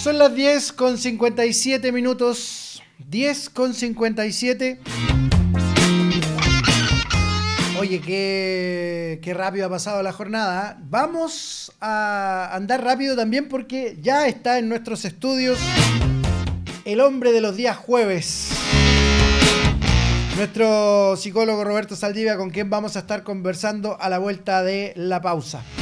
Son las 10:57 minutos. 10:57. Oye, qué rápido ha pasado la jornada. Vamos a andar rápido también porque ya está en nuestros estudios el hombre de los días jueves. Nuestro psicólogo Roberto Saldivia, con quien vamos a estar conversando a la vuelta de la pausa.